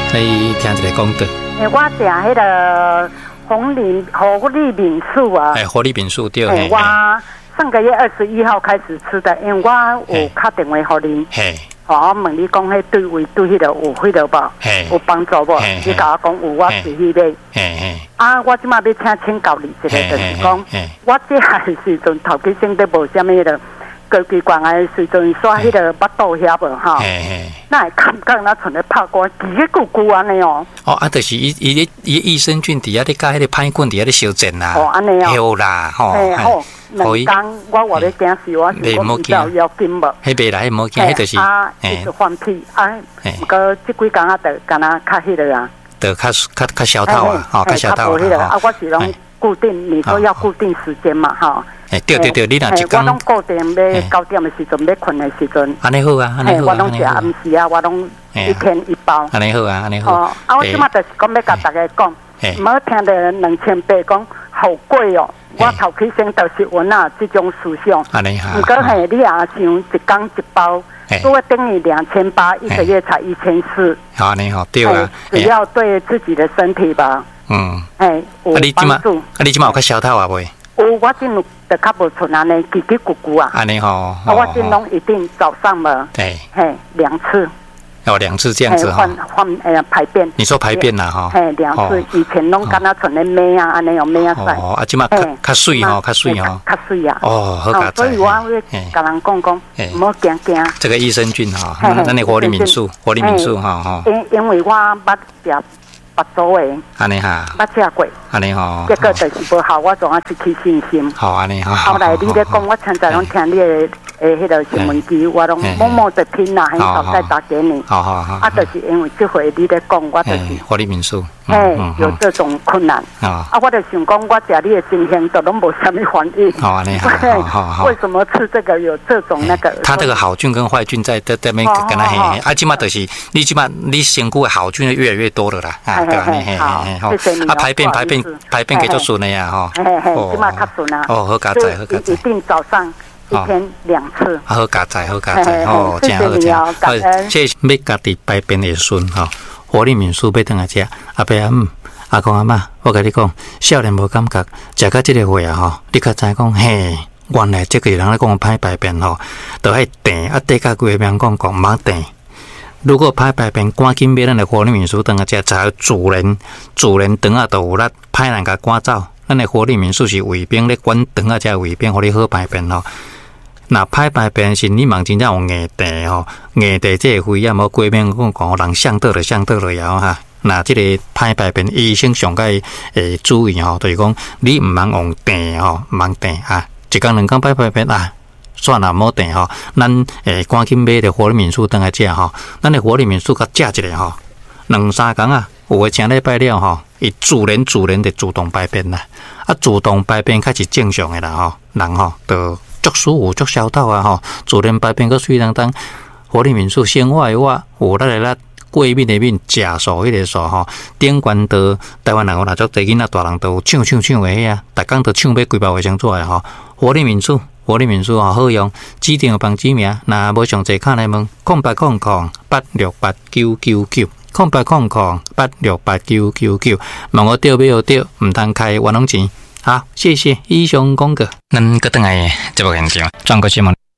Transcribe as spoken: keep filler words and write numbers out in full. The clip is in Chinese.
你听一个讲道。 诶，我订迄个红林活力民宿啊。 哎，活力民宿对。 诶，我上个月二十一号开始吃的，因为我有打电话给你。嘿。我问你讲，迄对胃对迄个有迄个无？有帮助无？你甲我讲有，我是去买。啊，我即马要请请教你一个，就是讲，我这下的时阵头几生都无啥物迄个高级关的时阵，刷迄个巴肚遐无哈？那会感觉那像咧拍光，几个咕咕安尼哦。 哦，啊，就是伊伊咧伊益生菌伫遐咧甲迄个歹菌伫遐咧修正啦。 哦，安尼哦。 有啦，吼。 嘿好。两工我话要惊死我，是我比较要紧无。 迄袂啦，迄无惊，迄就是啊，就是放屁啊。不过即几工啊，就敢若较迄个啊。 就较较较消透啊，吼，较消透啊。啊，我是拢固定，你说要固定时间嘛，吼。 哎，对对对，你若一工。 我拢固定要九点的时阵，要困的时阵。 安尼好啊，安尼好啊。 我拢食暗时啊，我拢一天一包。 安尼好啊，安尼好。 哦，啊，我即马就是讲要甲大家讲，唔好听着两千八讲好贵哦。我头起先就是闻啊，这种思想。 安尼哈。 唔过嘿，你也想一工一包，如果等于两千八，一个月才一千四。 好，安尼好，对啊。 只要对自己的身体吧。嗯。哎，有帮助。 啊，你即马有较消透啊未？ 有，我真有就较无像安尼叽叽咕咕啊。 安尼吼。啊， 我真拢一定早上嘛。对。嘿，两次。 哦，两次这样子哈。 换换呃排便。 你说排便啦哈？ 嘿，两次，以前拢敢若像咧妹啊，安尼用妹啊晒。 哦，啊，即马较较水吼，较水吼。 较水啊。 哦，好加载。 所以我要甲人讲讲，唔好惊惊。 这个益生菌哈，咱的活力民宿，活力民宿哈哈。 因因为我捌食捌做诶。 安尼哈。 捌食过。安尼吼。 结果就是无效，我总啊失去信心。 好，安尼哈。 后来你咧讲，我现在拢听你诶。诶，迄个新闻机，我拢默默的听啦，很少再打给你。好好好。啊，就是因为这回你咧讲，我就是活力民宿， 嘿，有这种困难。啊，我就想讲，我食你的新鲜都拢无什么反应。 好啊，你好，好好。 为什么吃这个有这种那个？ 它这个好菌跟坏菌在在在那边跟它嘿嘿，啊，起码就是你起码你身躯的好菌越来越多了啦，啊，对吧？嘿嘿嘿，好。啊，排便排便排便给做顺的呀，哈。 嘿嘿，起码较顺啊。 哦，好加载，好加载。 一定早上。一天两次， 好加载，好加载，哦，真好真好。这要家己排便会顺哈，活力民宿要当来食。阿伯阿姆、阿公阿嬷，我甲你讲，少年无感觉，食到这个岁啊吼，你较知讲嘿，原来这个人咧讲歹排便吼，都爱定啊，地甲规边讲讲冇定。如果歹排便，赶紧买咱的活力民宿当来食，才有自然自然肠啊都有力，歹人甲赶走。咱的活力民宿是胃病咧管肠啊，才胃病，互你好排便吼。那歹排便是你梦真正有硬地吼，硬地这个肺炎无过免讲讲人想倒就想倒落呀哈。那这个歹排便，医生上该诶注意吼，就是讲你唔通用定吼，唔通定啊，一工两工歹排便啊，算啦，冇定吼。咱诶赶紧买着活力民宿当来食吼，咱的活力民宿甲食一个吼，两三工啊，有诶请礼拜了吼，伊自然自然的自动排便啦，啊，自动排便较是正常诶啦吼，人吼都。足舒服足消透啊吼，自然排便个水当当，活力民宿生活的我有咱来咱过敏的敏，食素迄个素吼，顶悬到台湾人有哪足侪囡仔大人都抢抢抢的遐，逐工都抢买几包卫生纸的吼。活力民宿，活力民宿吼好用，指定有帮指名，若无上侪卡来问，空八空空八六八九九九，空八空空八六八九九九，问我对没有对，唔通开冤枉钱。好，谢谢以上讲过，咱个等来节目现场，转过去问。